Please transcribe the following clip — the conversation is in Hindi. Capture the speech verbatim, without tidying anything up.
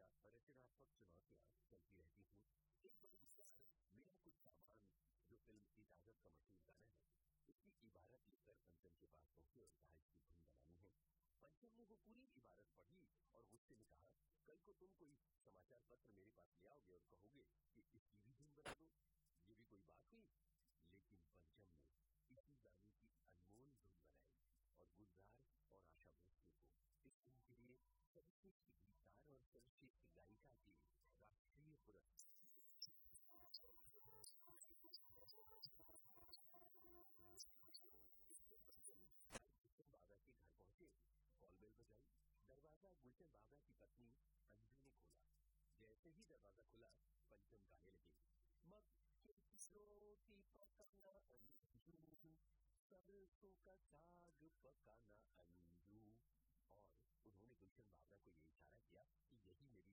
हमेशा रचनात्मक चुनौतियां चलती रहती थी। एक बार इस बार मेरा कुछ सामान जो फिल्म इजाजत का मशहूर गाना है उसकी इबारत लिखकर पंचम के पास पहुंचे और कहा इसकी धुन बनानी है। पंचम ने वो पूरी इबारत पढ़ी और गुस्से में कहा, कल को तुम कोई समाचार पत्र मेरे पास ले आओगे और कहोगे कि इसकी भी धुन बना दो, ये भी कोई बात हुई। लेकिन पंचम ने इसी गाने की अनमोल धुन बनाई और गुलजार और आशा भोसले को इस फिल्म के लिए सर्वश्रेष्ठ गीतकार और सर्वश्रेष्ठ गायिका के राष्ट्रीय पुरस्कार। गुलशन बागा के घर पहुंचे, कॉल बेल बजाई, दरवाजा गुलशन बागा की पत्नी अंजू ने खोला। जैसे ही दरवाजा खुला पंचम गाने लगे, मक्के की रोटी पकाना अंजू, सरसों का साग पकाना अंजू,